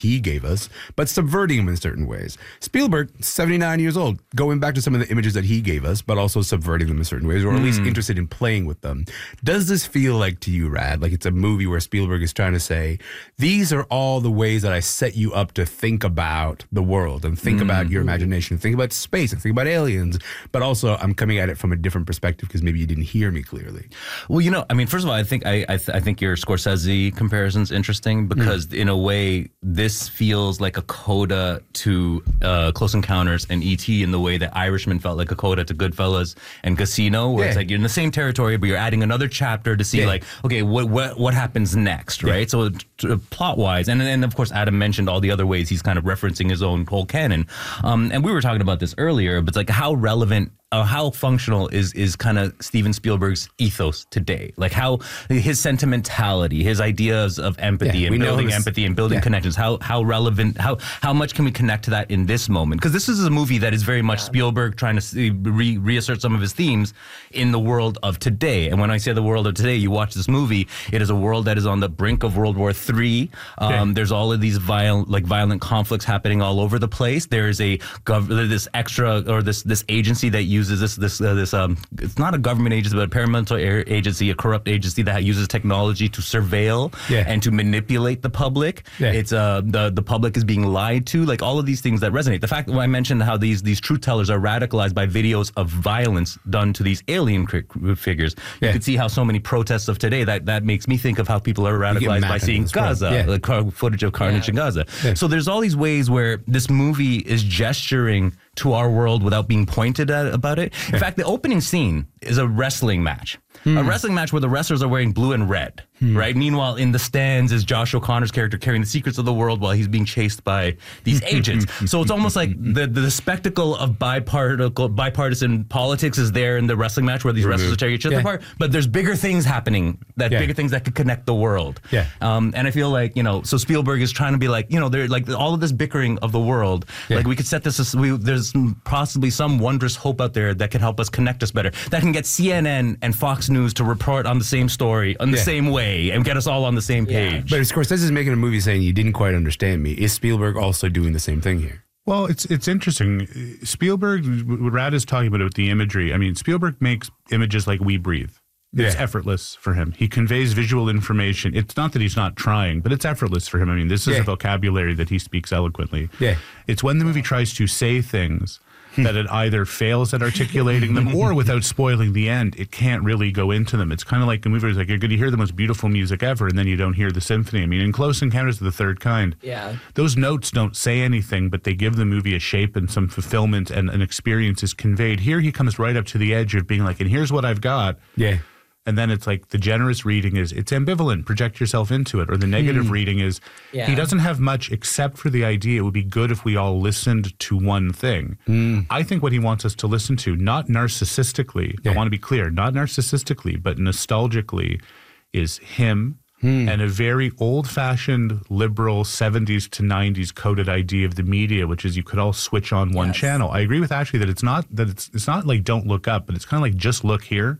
he gave us, but subverting them in certain ways. Spielberg, 79 years old, going back to some of the images that he gave us, but also subverting them in certain ways, or at least interested in playing with them. Does this feel like to you, Rad, like it's a movie where Spielberg is trying to say, these are all the ways that I set you up to think about the world and think about your imagination, think about space and think about aliens, but also I'm coming at it from a different perspective because maybe you didn't hear me clearly. Well, I mean, first of all, I think I think your Scorsese comparison's interesting because in a way, this feels like a coda to Close Encounters and E.T. in the way that Irishman felt like a coda to Goodfellas and Casino, where it's like you're in the same territory, but you're adding another chapter to see like, okay, what happens next, right? So plot-wise, and then of course Adam mentioned all the other ways he's kind of referencing his own whole canon. And we were talking about this earlier, but it's like how relevant how functional is kind of Steven Spielberg's ethos today? Like how his sentimentality, his ideas of empathy and building empathy and building connections, how relevant, how much can we connect to that in this moment? Because this is a movie that is very much Spielberg trying to reassert some of his themes in the world of today. And when I say the world of today, you watch this movie, it is a world that is on the brink of World War III. There's all of these violent conflicts happening all over the place. There is this agency that uses this it's not a government agency, but a paramilitary agency, a corrupt agency that uses technology to surveil and to manipulate the public. It's the public is being lied to, like all of these things that resonate. The fact that I mentioned how these truth tellers are radicalized by videos of violence done to these alien figures. You could see how so many protests of today that makes me think of how people are radicalized by seeing Gaza, the footage of carnage in Gaza. So there's all these ways where this movie is gesturing to our world without being pointed at about it. In fact, the opening scene is a wrestling match. A wrestling match where the wrestlers are wearing blue and red, right? Meanwhile, in the stands is Josh O'Connor's character carrying the secrets of the world while he's being chased by these agents. So it's almost like the spectacle of bipartisan politics is there in the wrestling match where these wrestlers are tearing each other apart, but there's bigger things happening, bigger things that could connect the world. And I feel like, so Spielberg is trying to be like, they're like all of this bickering of the world, like we could set this as, there's possibly some wondrous hope out there that can help us connect us better, that can get CNN and Fox News to report on the same story in the same way and get us all on the same page. But Scorsese is making a movie saying you didn't quite understand me. Is Spielberg also doing the same thing here? Well, it's interesting. Spielberg, what Rad is talking about with the imagery, I mean, Spielberg makes images like we breathe. It's effortless for him. He conveys visual information. It's not that he's not trying, but it's effortless for him. I mean, this is a vocabulary that he speaks eloquently. It's when the movie tries to say things that it either fails at articulating them or without spoiling the end, it can't really go into them. It's kind of like a movie where it's like you're going to hear the most beautiful music ever and then you don't hear the symphony. I mean, in Close Encounters of the Third Kind, those notes don't say anything, but they give the movie a shape and some fulfillment and an experience is conveyed. Here he comes right up to the edge of being like, and here's what I've got. And then it's like the generous reading is it's ambivalent, project yourself into it. Or the negative reading is he doesn't have much except for the idea it would be good if we all listened to one thing. I think what he wants us to listen to, not narcissistically, I want to be clear, not narcissistically, but nostalgically, is him and a very old-fashioned liberal 70s to 90s coded idea of the media, which is you could all switch on one channel. I agree with Ashley that it's not like don't look up, but it's kind of like just look here.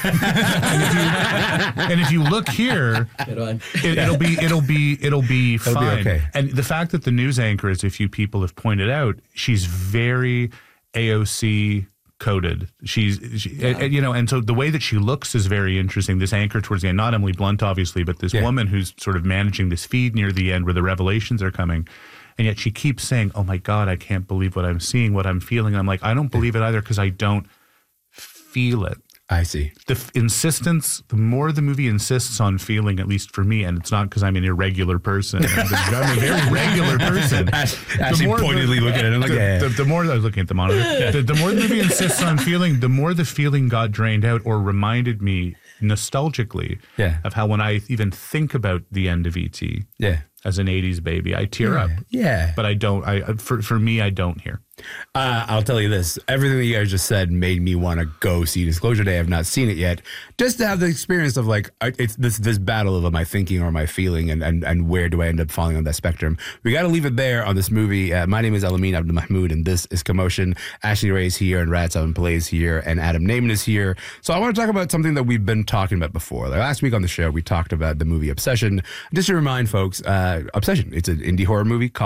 and if you look here, it'll be fine. Be okay. And the fact that the news anchor, as a few people have pointed out, she's very AOC coded. And so the way that she looks is very interesting. This anchor towards the end, not Emily Blunt, obviously, but this woman who's sort of managing this feed near the end where the revelations are coming. And yet she keeps saying, oh my God, I can't believe what I'm seeing, what I'm feeling. And I'm like, I don't believe it either because I don't feel it. I see. The insistence, the more the movie insists on feeling, at least for me, and it's not because I'm an irregular person. I'm a very regular person. Actually pointedly looking at it. The more I was looking at the monitor, the more the movie insists on feeling, the more the feeling got drained out or reminded me nostalgically of how when I even think about the end of E.T. As an 80s baby, I tear up. But I don't. For me, I don't here. I'll tell you this. Everything that you guys just said made me want to go see Disclosure Day. I've not seen it yet. Just to have the experience of like, it's this battle of my thinking or my feeling and where do I end up falling on that spectrum. We got to leave it there on this movie. My name is Alamin Abdul Mahmoud and this is Commotion. Ashley Ray is here and Rad Seven Plays here and Adam Naiman is here. So I want to talk about something that we've been talking about before. Like last week on the show, we talked about the movie Obsession. Just to remind folks, Obsession. It's an indie horror movie